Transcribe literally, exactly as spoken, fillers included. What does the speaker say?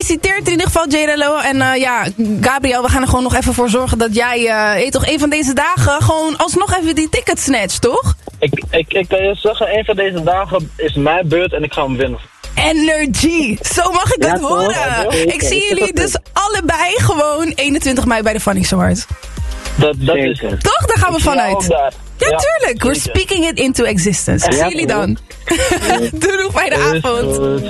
gefeliciteerd in ieder geval, J-Lo. En uh, ja, Gabriel, we gaan er gewoon nog even voor zorgen dat jij uh, toch een van deze dagen gewoon alsnog even die tickets snatcht, toch? Ik, ik, ik kan je zeggen, een van deze dagen is mijn beurt en ik ga hem winnen. Energy, zo mag ik Ja, het toch? horen. Ja, toch? Ik zie jullie dus allebei gewoon eenentwintig mei bij de Phoenix Awards. Dat, dat is het. Toch? Daar gaan we Ik zie jou vanuit. ook daar. Ja, Ja, tuurlijk. We're zeker. speaking it into existence. Ik zie Ja, jullie toch? dan. Doei, doei, fijne avond. Is goed.